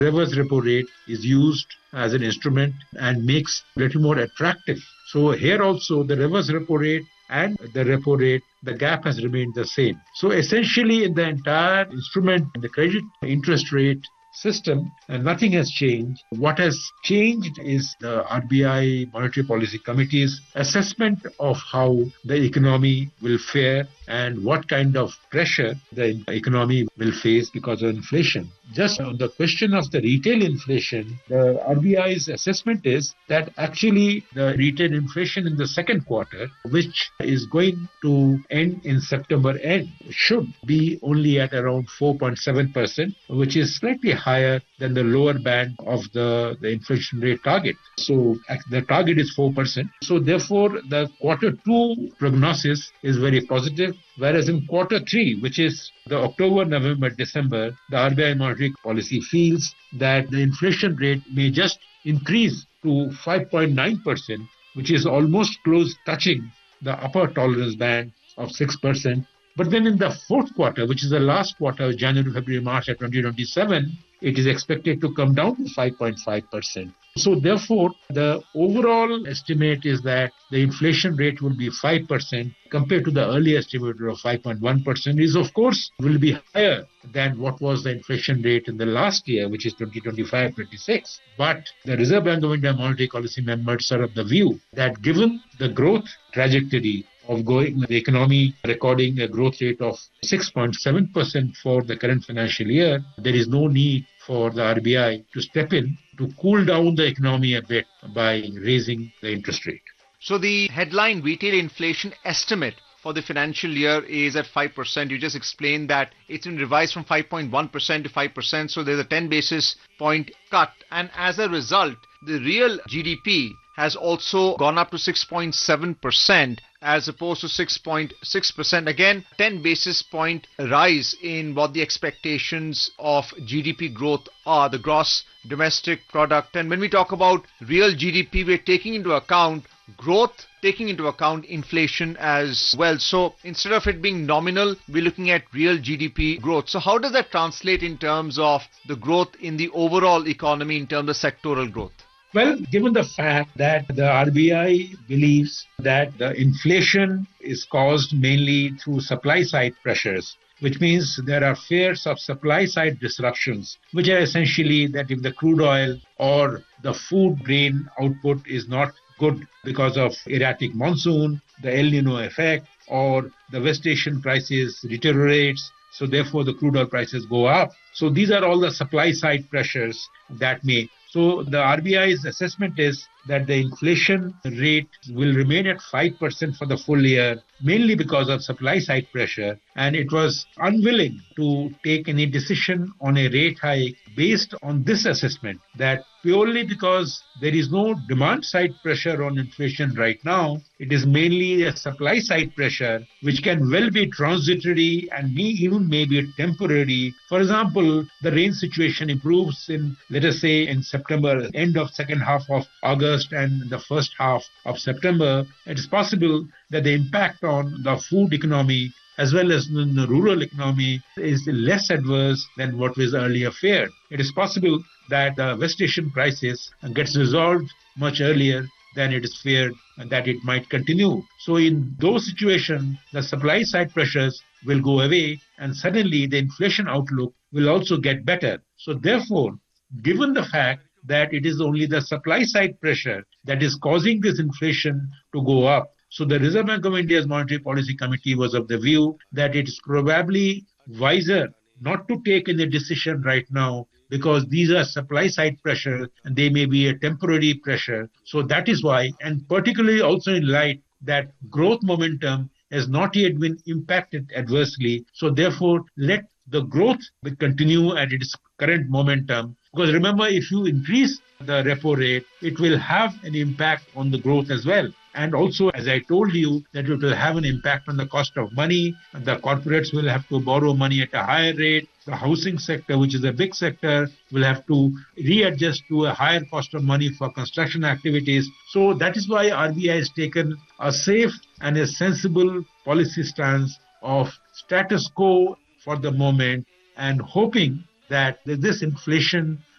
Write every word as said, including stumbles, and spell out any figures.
reverse repo rate is used as an instrument and makes a little more attractive. So here also the reverse repo rate and the repo rate, the gap has remained the same. So essentially in the entire instrument, the credit interest rate system, and nothing has changed. What has changed is the R B I Monetary Policy Committee's assessment of how the economy will fare and what kind of pressure the economy will face because of inflation. Just on the question of the retail inflation, the R B I's assessment is that actually the retail inflation in the second quarter, which is going to end in September end, should be only at around four point seven percent, which is slightly higher than the lower band of the, the inflation rate target. So the target is four percent. So therefore, the quarter two prognosis is very positive. Whereas in quarter three, which is the October, November, December, the R B I monetary policy feels that the inflation rate may just increase to five point nine percent, which is almost close touching the upper tolerance band of six percent. But then in the fourth quarter, which is the last quarter, January, February, March of twenty twenty-seven, it is expected to come down to five point five percent. So therefore, the overall estimate is that the inflation rate will be five percent compared to the earlier estimate of five point one percent is, of course, will be higher than what was the inflation rate in the last year, which is twenty twenty-five twenty-six. But the Reserve Bank of India monetary policy members are of the view that given the growth trajectory of going, the economy recording a growth rate of six point seven percent for the current financial year, there is no need for the R B I to step in to cool down the economy a bit by raising the interest rate. So the headline retail inflation estimate for the financial year is at five percent. You just explained that it's been revised from five point one percent to five percent. So there's a ten basis point cut. And as a result, the real G D P has also gone up to six point seven percent as opposed to six point six percent. Again, ten basis point rise in what the expectations of G D P growth are, the gross domestic product. And when we talk about real G D P, we're taking into account growth, taking into account inflation as well. So instead of it being nominal, we're looking at real G D P growth. So how does that translate in terms of the growth in the overall economy, in terms of sectoral growth? Well, given the fact that the R B I believes that the inflation is caused mainly through supply side pressures, which means there are fears of supply side disruptions, which are essentially that if the crude oil or the food grain output is not good because of erratic monsoon, the El Nino effect, or the West Asian crisis deteriorates, so therefore the crude oil prices go up. So these are all the supply side pressures that may. So the R B I's assessment is that the inflation rate will remain at five percent for the full year, mainly because of supply side pressure. And it was unwilling to take any decision on a rate hike based on this assessment, that purely because there is no demand side pressure on inflation right now, it is mainly a supply side pressure, which can well be transitory and may even maybe temporary. For example, the rain situation improves in, let us say, in September, end of second half of August and the first half of September. It is possible that the impact on the food economy as well as in the rural economy is less adverse than what was earlier feared. It is possible that the West Asian crisis gets resolved much earlier than it is feared and that it might continue. So in those situations, the supply side pressures will go away and suddenly the inflation outlook will also get better. So therefore, given the fact that it is only the supply side pressure that is causing this inflation to go up, so the Reserve Bank of India's Monetary Policy Committee was of the view that it is probably wiser not to take any decision right now because these are supply side pressure and they may be a temporary pressure. So that is why, and particularly also in light that growth momentum has not yet been impacted adversely. So therefore, let the growth continue at its current momentum. Because remember, if you increase the repo rate, it will have an impact on the growth as well. And also, as I told you, that it will have an impact on the cost of money. The corporates will have to borrow money at a higher rate. The housing sector, which is a big sector, will have to readjust to a higher cost of money for construction activities. So that is why R B I has taken a safe and a sensible policy stance of status quo for the moment and hoping that this inflation